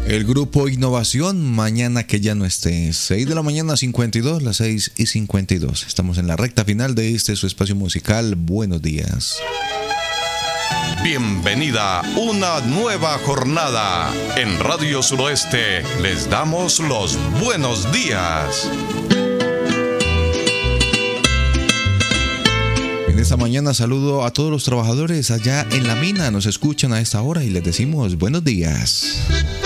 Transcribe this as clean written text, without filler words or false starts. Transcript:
El grupo Innovación, mañana que ya no esté. 6 de la mañana 52, las 6:52. Estamos en la recta final de su espacio musical. Buenos días. Bienvenida a una nueva jornada. En Radio Suroeste les damos los buenos días. En esta mañana saludo a todos los trabajadores allá en la mina. Nos escuchan a esta hora y les decimos buenos días.